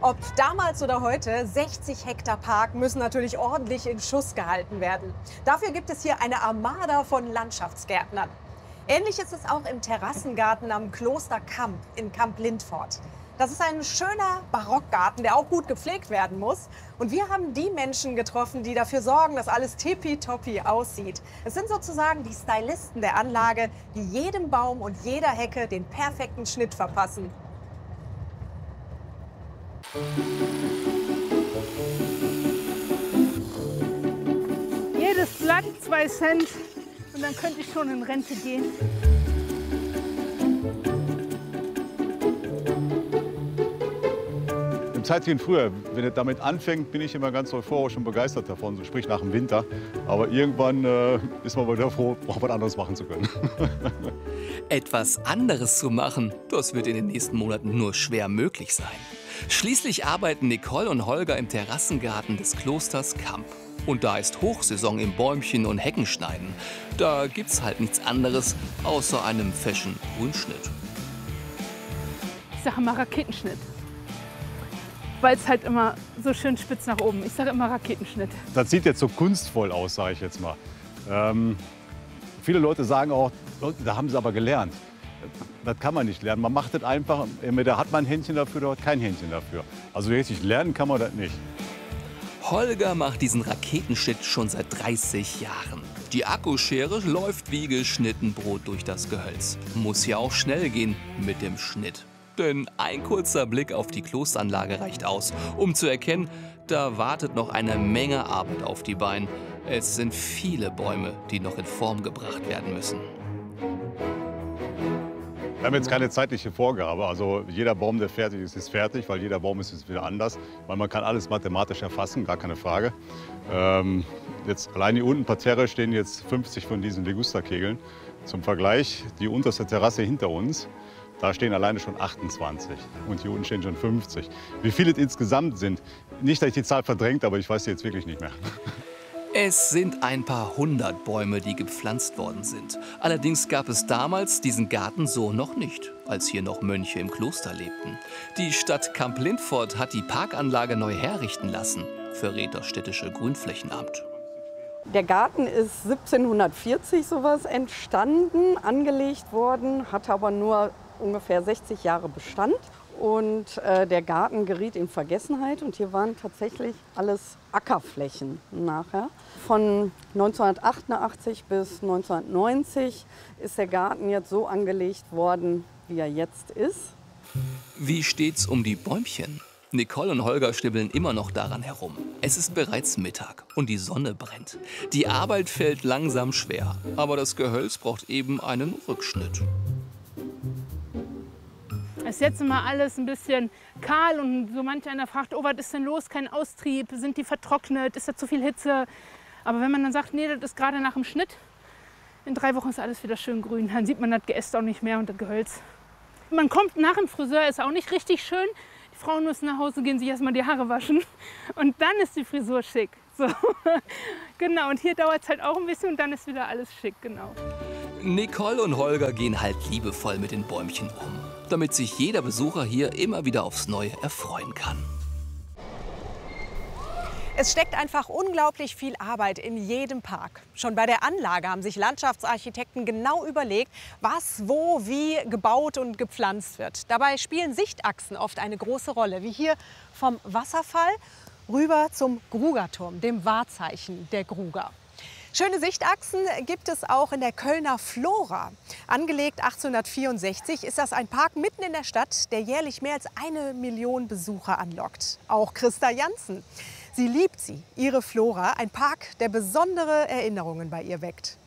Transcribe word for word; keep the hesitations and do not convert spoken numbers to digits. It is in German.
Ob damals oder heute, sechzig Hektar Park müssen natürlich ordentlich in Schuss gehalten werden. Dafür gibt es hier eine Armada von Landschaftsgärtnern. Ähnlich ist es auch im Terrassengarten am Kloster Kamp in Kamp-Lindfort. Das ist ein schöner Barockgarten, der auch gut gepflegt werden muss. Und wir haben die Menschen getroffen, die dafür sorgen, dass alles tippitoppi aussieht. Es sind sozusagen die Stylisten der Anlage, die jedem Baum und jeder Hecke den perfekten Schnitt verpassen. Jedes Blatt zwei Cent und dann könnte ich schon in Rente gehen. Im Zeitchen früher, wenn es damit anfängt, bin ich immer ganz euphorisch und begeistert davon, so sprich nach dem Winter. Aber irgendwann äh, ist man wieder froh, auch was anderes machen zu können. Etwas anderes zu machen, das wird in den nächsten Monaten nur schwer möglich sein. Schließlich arbeiten Nicole und Holger im Terrassengarten des Klosters Kamp. Und da ist Hochsaison im Bäumchen- und Heckenschneiden. Da gibt's halt nichts anderes außer einem feschen Grünschnitt. Ich sage immer Raketenschnitt, weil es halt immer so schön spitz nach oben. Ich sage immer Raketenschnitt. Das sieht jetzt so kunstvoll aus, sage ich jetzt mal. Ähm, viele Leute sagen auch, da haben sie aber gelernt. Das kann man nicht lernen. Man macht das einfach, entweder hat man ein Händchen dafür oder hat kein Händchen dafür. Also richtig lernen kann man das nicht. Holger macht diesen Raketenschnitt schon seit dreißig Jahren. Die Akkuschere läuft wie geschnitten Brot durch das Gehölz. Muss ja auch schnell gehen mit dem Schnitt. Denn ein kurzer Blick auf die Klosteranlage reicht aus, um zu erkennen, da wartet noch eine Menge Arbeit auf die Beine. Es sind viele Bäume, die noch in Form gebracht werden müssen. Wir haben jetzt keine zeitliche Vorgabe. Also jeder Baum, der fertig ist, ist fertig, weil jeder Baum ist jetzt wieder anders. Weil man kann alles mathematisch erfassen, gar keine Frage. Ähm, jetzt allein hier unten Parterre stehen jetzt fünfzig von diesen Ligusterkegeln. Zum Vergleich, die unterste Terrasse hinter uns, da stehen alleine schon achtundzwanzig. Und hier unten stehen schon fünfzig. Wie viele es insgesamt sind, nicht, dass ich die Zahl verdrängt, aber ich weiß sie jetzt wirklich nicht mehr. Es sind ein paar hundert Bäume, die gepflanzt worden sind. Allerdings gab es damals diesen Garten so noch nicht, als hier noch Mönche im Kloster lebten. Die Stadt Kamp-Lindfort hat die Parkanlage neu herrichten lassen, verrät das städtische Grünflächenamt. Der Garten ist siebzehnhundertvierzig sowas entstanden, angelegt worden, hatte aber nur ungefähr sechzig Jahre Bestand. Und äh, der Garten geriet in Vergessenheit und hier waren tatsächlich alles Ackerflächen nachher. Von neunzehnhundertachtundachtzig bis neunzehnhundertneunzig ist der Garten jetzt so angelegt worden, wie er jetzt ist. Wie steht's um die Bäumchen? Nicole und Holger schnibbeln immer noch daran herum. Es ist bereits Mittag und die Sonne brennt. Die Arbeit fällt langsam schwer, aber das Gehölz braucht eben einen Rückschnitt. Es ist jetzt immer alles ein bisschen kahl und so manch einer fragt, oh, was ist denn los, kein Austrieb, sind die vertrocknet, ist da zu viel Hitze? Aber wenn man dann sagt, nee, das ist gerade nach dem Schnitt, in drei Wochen ist alles wieder schön grün, dann sieht man das Geäst auch nicht mehr und das Gehölz. Man kommt nach dem Friseur, ist auch nicht richtig schön. Die Frauen müssen nach Hause gehen, sich erstmal die Haare waschen und dann ist die Frisur schick. So. Genau, und hier dauert es halt auch ein bisschen und dann ist wieder alles schick, genau. Nicole und Holger gehen halt liebevoll mit den Bäumchen um, damit sich jeder Besucher hier immer wieder aufs Neue erfreuen kann. Es steckt einfach unglaublich viel Arbeit in jedem Park. Schon bei der Anlage haben sich Landschaftsarchitekten genau überlegt, was, wo, wie gebaut und gepflanzt wird. Dabei spielen Sichtachsen oft eine große Rolle, wie hier vom Wasserfall rüber zum Grugerturm, dem Wahrzeichen der Gruger. Schöne Sichtachsen gibt es auch in der Kölner Flora. Angelegt achtzehnhundertvierundsechzig ist das ein Park mitten in der Stadt, der jährlich mehr als eine Million Besucher anlockt. Auch Christa Janssen. Sie liebt sie, ihre Flora, ein Park, der besondere Erinnerungen bei ihr weckt.